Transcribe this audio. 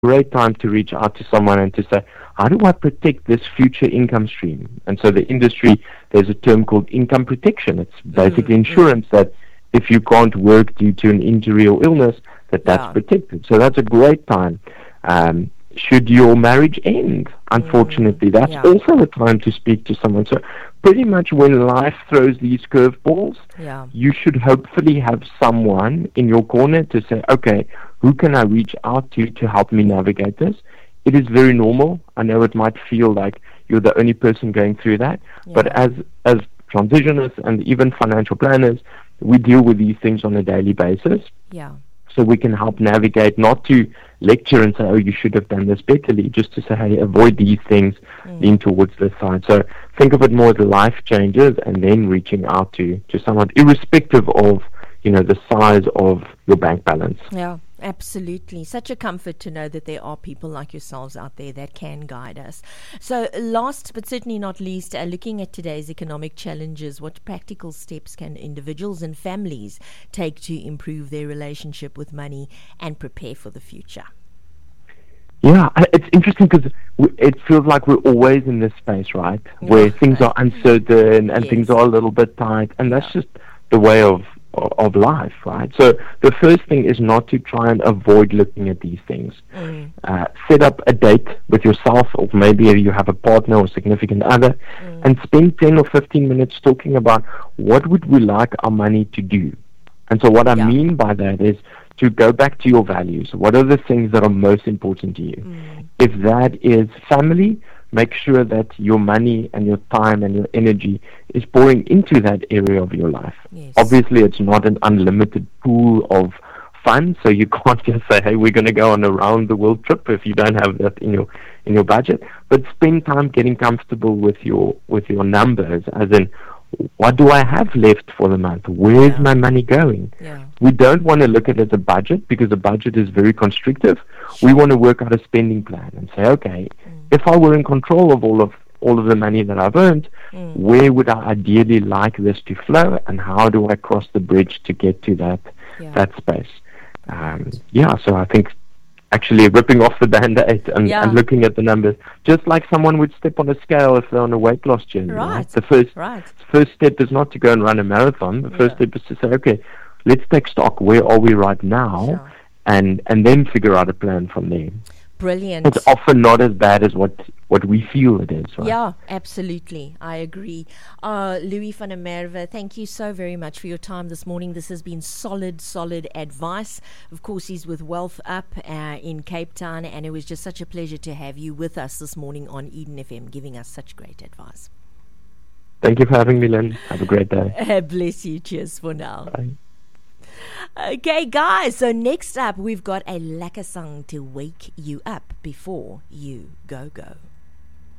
great time to reach out to someone and to say, how do I protect this future income stream? And so the industry, there's a term called income protection. It's basically insurance that if you can't work due to an injury or illness, that's protected. So that's a great time. Should your marriage end, unfortunately, that's also a time to speak to someone. So pretty much when life throws these curveballs, you should hopefully have someone in your corner to say, okay, who can I reach out to help me navigate this? It is very normal. I know it might feel like you're the only person going through that, but as transitionists and even financial planners, we deal with these things on a daily basis. So we can help navigate, not to lecture and say, oh, you should have done this betterly, just to say, hey, avoid these things, lean towards this side. So think of it more as life changes and then reaching out to someone, irrespective of, the size of your bank balance. Yeah, absolutely. Such a comfort to know that there are people like yourselves out there that can guide us. So last but certainly not least, looking at today's economic challenges, what practical steps can individuals and families take to improve their relationship with money and prepare for the future? Yeah, it's interesting because it feels like we're always in this space, right? Where things are uncertain and things are a little bit tight, and that's just the way of life, right? So the first thing is not to try and avoid looking at these things. Set up a date with yourself, or maybe you have a partner or significant other, and spend 10 or 15 minutes talking about what would we like our money to do. And so what I mean by that is to go back to your values. What are the things that are most important to you? If that is family, make sure that your money and your time and your energy is pouring into that area of your life. Obviously, it's not an unlimited pool of funds, so you can't just say, hey, we're going to go on a round-the-world trip if you don't have that in your budget. But spend time getting comfortable with your numbers, as in, what do I have left for the month? Where's my money going? We don't want to look at it as a budget, because a budget is very constrictive. We want to work out a spending plan and say, okay, if I were in control of all of the money that I've earned, where would I ideally like this to flow, and how do I cross the bridge to get to that space? So I think actually ripping off the Band-Aid and looking at the numbers, just like someone would step on a scale if they're on a weight loss journey. Right? The first step is not to go and run a marathon. The first step is to say, okay, let's take stock. Where are we right now? And then figure out a plan from there. Brilliant. It's often not as bad as what we feel it is, right? Yeah, absolutely. I agree. Louis van der Merwe, thank you so very much for your time this morning. This has been solid advice. Of course, he's with Wealth Up in Cape Town, and it was just such a pleasure to have you with us this morning on Eden FM, giving us such great advice. Thank you for having me, Lynn. Have a great day. Bless you. Cheers for now. Bye. Okay, guys, so next up we've got a lekker song to wake you up before you go.